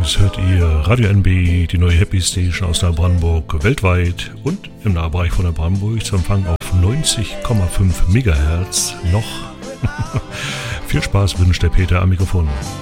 Morgens hört ihr Radio NB, die neue Happy Station aus Neubrandenburg, weltweit und im Nahbereich von Neubrandenburg zu empfangen auf 90,5 MHz noch. Viel Spaß wünscht der Peter am Mikrofon.